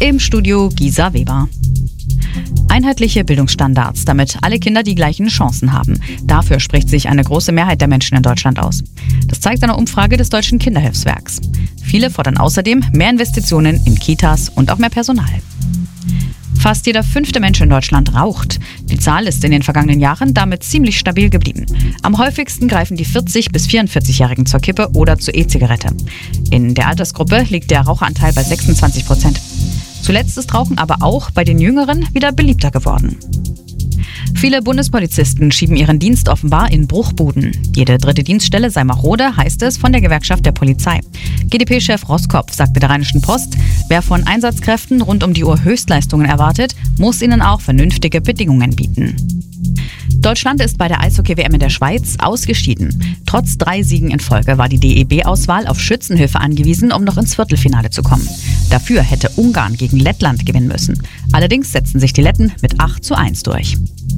Im Studio Gisa Weber. Einheitliche Bildungsstandards, damit alle Kinder die gleichen Chancen haben. Dafür spricht sich eine große Mehrheit der Menschen in Deutschland aus. Das zeigt eine Umfrage des Deutschen Kinderhilfswerks. Viele fordern außerdem mehr Investitionen in Kitas und auch mehr Personal. Fast jeder 5. Mensch in Deutschland raucht. Die Zahl ist in den vergangenen Jahren damit ziemlich stabil geblieben. Am häufigsten greifen die 40- bis 44-Jährigen zur Kippe oder zur E-Zigarette. In der Altersgruppe liegt der Raucheranteil bei 26%. Zuletzt ist Rauchen aber auch bei den Jüngeren wieder beliebter geworden. Viele Bundespolizisten schieben ihren Dienst offenbar in Bruchbuden. Jede 3. Dienststelle sei marode, heißt es von der Gewerkschaft der Polizei. GdP-Chef Roskopf sagte der Rheinischen Post, wer von Einsatzkräften rund um die Uhr Höchstleistungen erwartet, muss ihnen auch vernünftige Bedingungen bieten. Deutschland ist bei der Eishockey-WM in der Schweiz ausgeschieden. Trotz 3 Siegen in Folge war die DEB-Auswahl auf Schützenhilfe angewiesen, um noch ins Viertelfinale zu kommen. Dafür hätte Ungarn gegen Lettland gewinnen müssen. Allerdings setzten sich die Letten mit 8:1 durch.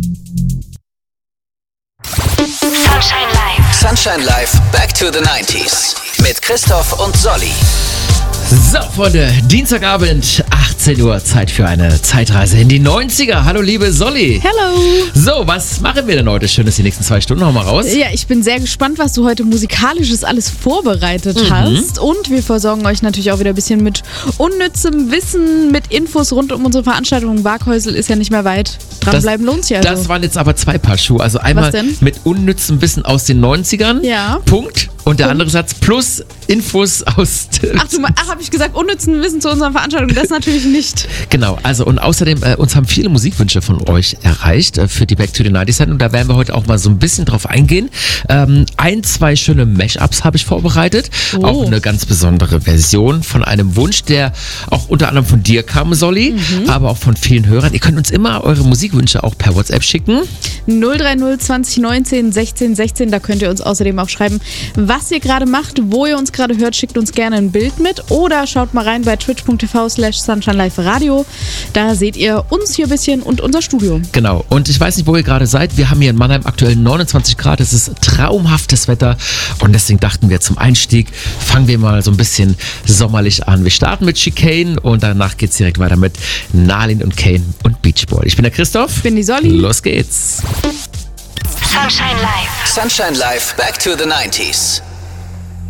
Sunshine Live. Sunshine Live, Back to the 90s. Mit Christoph und Solly. So, Freunde, Dienstagabend, 18 Uhr, Zeit für eine Zeitreise in die 90er. Hallo, liebe Solly. Hello. So, was machen wir denn heute Schönes die nächsten 2 Stunden? Hau mal raus. Ja, ich bin sehr gespannt, was du heute musikalisches alles vorbereitet hast. Und wir versorgen euch natürlich auch wieder ein bisschen mit unnützem Wissen, mit Infos rund um unsere Veranstaltung. Barkhäusl ist ja nicht mehr weit. Dranbleiben lohnt sich also. Das waren jetzt aber 2 Paar Schuhe. Also einmal mit unnützem Wissen aus den 90ern. Ja. Punkt. Und der andere Satz plus Infos aus... Habe ich gesagt, unnützen Wissen zu unserer Veranstaltung? Das natürlich nicht. Genau, also und außerdem, uns haben viele Musikwünsche von euch erreicht für die Back to the 90s Sendung. Da werden wir heute auch mal so ein bisschen drauf eingehen. 2 schöne Mashups habe ich vorbereitet. Auch eine ganz besondere Version von einem Wunsch, der auch unter anderem von dir kam, Solly, aber auch von vielen Hörern. Ihr könnt uns immer eure Musikwünsche auch per WhatsApp schicken. 030 20 19 16 16, da könnt ihr uns außerdem auch schreiben, was ihr gerade macht, wo ihr uns gerade hört, schickt uns gerne ein Bild mit oder schaut mal rein bei twitch.tv/sunshineliveradio. Da seht ihr uns hier ein bisschen und unser Studio. Genau, und ich weiß nicht, wo ihr gerade seid. Wir haben hier in Mannheim aktuell 29 Grad. Es ist traumhaftes Wetter und deswegen dachten wir, zum Einstieg fangen wir mal so ein bisschen sommerlich an. Wir starten mit Chicane und danach geht's direkt weiter mit Nalin und Kane und Beach Boy. Ich bin der Christoph. Ich bin die Solly. Los geht's. Sunshine Live. Sunshine Live, Back to the 90s.